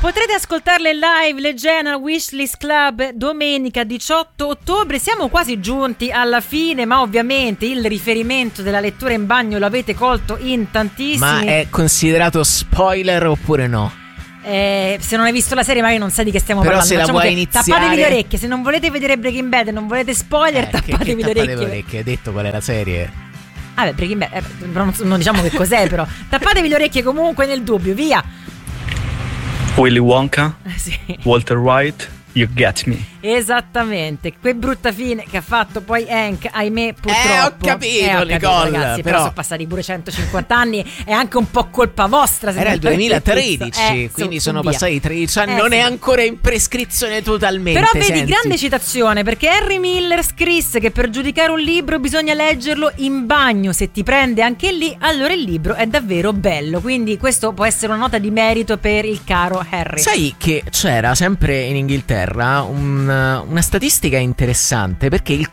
Potrete ascoltarle live, le Gena Wishlist Club, domenica 18 ottobre. Siamo quasi giunti alla fine, ma ovviamente il riferimento della lettura in bagno lo avete colto in tantissimi. Ma è considerato spoiler oppure no? Se non hai visto la serie magari non sai di che stiamo Però parlando. se la vuoi iniziare, tappatevi le orecchie. Se non volete vedere Breaking Bad e non volete spoiler, tappatevi le orecchie. Hai detto qual è la serie? Vabbè, Breaking Bad, non diciamo che cos'è però. Tappatevi le orecchie comunque nel dubbio, via. Willy Wonka, sì. Walter White, You Get Me. Esattamente, quel brutta fine che ha fatto poi Hank, ahimè, purtroppo. Ho capito, Nicole, ragazzi, però sono passati pure 150 anni, è anche un po' colpa vostra. Era il 2013, quindi sono passati 13 anni, non è ancora in prescrizione totalmente. Però vedi, grande citazione, perché Henry Miller scrisse che per giudicare un libro bisogna leggerlo in bagno. Se ti prende anche lì, allora il libro è davvero bello. Quindi questo può essere una nota di merito per il caro Harry. Sai che c'era sempre in Inghilterra una statistica interessante, perché il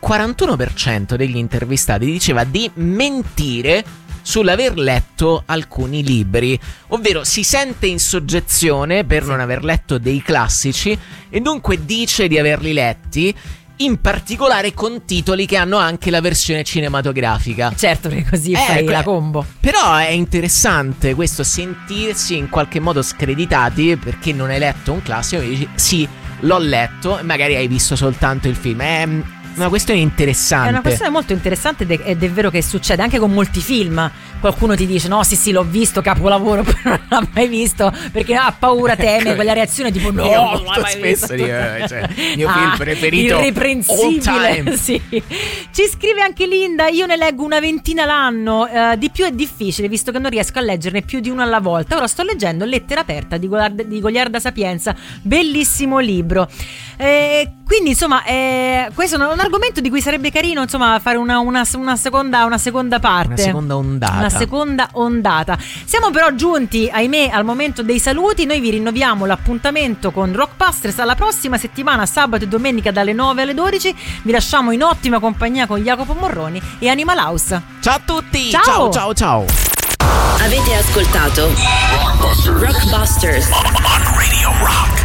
41% degli intervistati diceva di mentire sull'aver letto alcuni libri, ovvero si sente in soggezione per non aver letto dei classici e dunque dice di averli letti, in particolare con titoli che hanno anche la versione cinematografica. Certo, che così fai la combo. Però è interessante questo, sentirsi in qualche modo screditati perché non hai letto un classico e dici sì, l'ho letto e magari hai visto soltanto il film. È una questione interessante. È una questione molto interessante ed è vero che succede anche con molti film. Qualcuno ti dice no, sì, l'ho visto, capolavoro, però non l'ha mai visto perché ha paura, teme quella reazione tipo no, non l'ha mai spesso visto. Mio film preferito irreprensibile. Sì. Ci scrive anche Linda: io ne leggo una ventina l'anno, di più è difficile visto che non riesco a leggerne più di uno alla volta. Ora sto leggendo Lettera aperta di Goliarda Sapienza, bellissimo libro. Quindi insomma questo è un argomento di cui sarebbe carino insomma fare una seconda parte, una seconda ondata. Siamo però giunti, ahimè, al momento dei saluti. Noi vi rinnoviamo l'appuntamento con Rockbusters alla prossima settimana, sabato e domenica dalle 9 alle 12. Vi lasciamo in ottima compagnia con Jacopo Morroni e Animal House. Ciao a tutti, ciao. Avete ascoltato Rockbusters on Radio Rock.